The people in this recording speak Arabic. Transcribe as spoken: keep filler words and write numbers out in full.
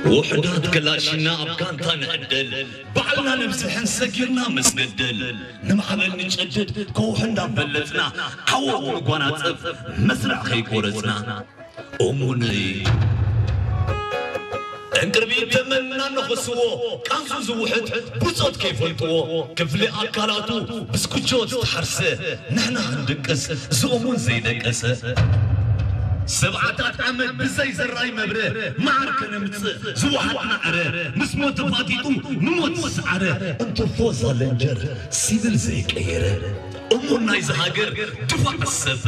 وحدات كلاشنا أبكانتا نعدل بعلنا نمسحن سكرنا مسندل نمحبل نجدد كوحنا بلتنا عوض نقوانا صف مسرع خي كورتنا أموني انقربي تمنى نخسوه كانسو زوحت بصوت كيف الطوو كفلي أكالاتو بسكوتشوت تحرسه نحنا هندكس زومون زي دكسه سبعة عمد بزي زراي مبره ما عركنا متص زوحت نعره مسموت فاتيتو نموت سعره انت فوز الانجر سيدل زي كيره أمور نايز هاجر دفع السفر